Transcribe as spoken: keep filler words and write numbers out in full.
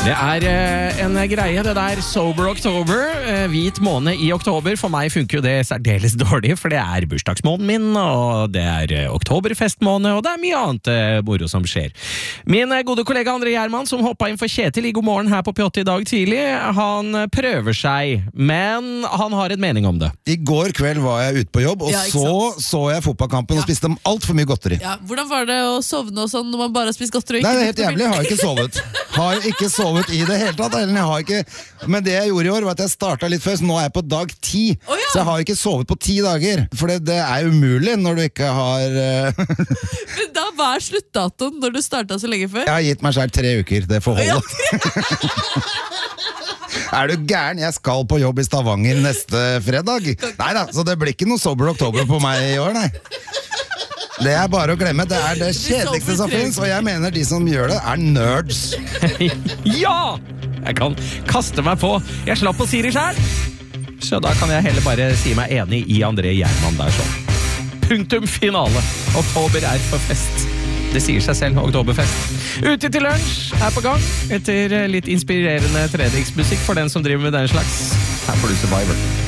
Det er eh, en greie, det der Sober October, eh, hvit måned i oktober. For meg funker jo det særdeles dårlig, for det er bursdagsmåneden min, og det er eh, oktoberfestmåned, og det er mye annet eh, moro som skjer. Min eh, gode kollega André Gjerman, som hoppet inn for Kjetil i God Morgen her på P åtte i dag tidlig, han eh, prøver seg, men han har en mening om det. I går kveld var jeg ute på jobb, og Ja, ikke så sant? så jeg fotballkampen Ja. og spiste alt for mye godteri. Ja, hvordan var det å sovne og sånn når man bare har spist godteri? Nei, det er helt jævlig, jeg har ikke sovet. Har ikke sovet i det hele tatt, Ellen, jeg har ikke... Men det jeg gjorde i år var at jeg startet litt før, så nå er jeg på dag ti. Å, ja. Så jeg har ikke sovet på ti dager, for det, det er umulig når du ikke har... uh, Men da, hva er sluttdatoen når du startet så lenge før? Jeg har gitt meg selv tre uker, det får holde. Er du gæren? Jeg skal på jobb i Stavanger neste fredag. Neida, så det blir ikke noe Sober Oktober på meg i år, nei. Det er bare å glemme, det er det kjedeligste som finnes, og jeg mener de som gjør det er nerds. Ja! Jeg kan kaste meg på. Jeg slapp å si det selv. Så da kan jeg heller bare si meg enig i André Gjerman der sånn. Punktum finale. Oktober er for fest. Det sier seg selv, oktoberfest. Ute til lunsj er på gang, etter litt inspirerende treningsmusikk for den som driver med den slags. Her får du Survivor.